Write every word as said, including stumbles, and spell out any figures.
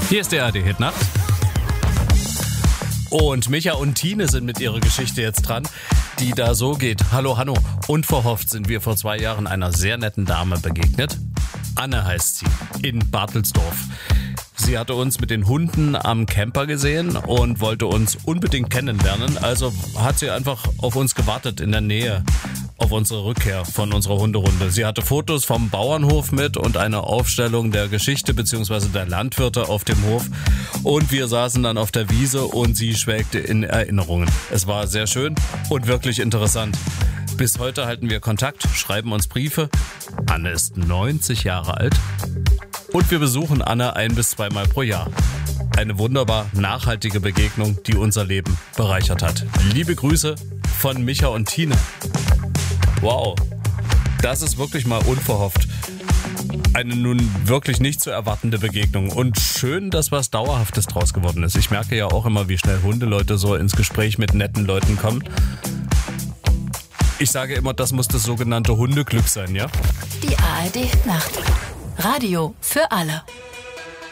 Hier ist der A R D-Hit Nacht. Und Micha und Tine sind mit ihrer Geschichte jetzt dran, die da so geht. Hallo Hanno, unverhofft sind wir vor zwei Jahren einer sehr netten Dame begegnet. Anne heißt sie, in Bartelsdorf. Sie hatte uns mit den Hunden am Camper gesehen und wollte uns unbedingt kennenlernen. Also hat sie einfach auf uns gewartet in der Nähe auf unsere Rückkehr von unserer Hunderunde. Sie hatte Fotos vom Bauernhof mit und eine Aufstellung der Geschichte bzw. der Landwirte auf dem Hof. Und wir saßen dann auf der Wiese und sie schwelgte in Erinnerungen. Es war sehr schön und wirklich interessant. Bis heute halten wir Kontakt, schreiben uns Briefe. Anne ist neunzig Jahre alt. Und wir besuchen Anne ein- bis zweimal pro Jahr. Eine wunderbar nachhaltige Begegnung, die unser Leben bereichert hat. Liebe Grüße von Micha und Tine. Wow, das ist wirklich mal unverhofft. Eine nun wirklich nicht zu erwartende Begegnung. Und schön, dass was Dauerhaftes draus geworden ist. Ich merke ja auch immer, wie schnell Hundeleute so ins Gespräch mit netten Leuten kommen. Ich sage immer, das muss das sogenannte Hundeglück sein, ja? Die A R D-Nacht. Radio für alle.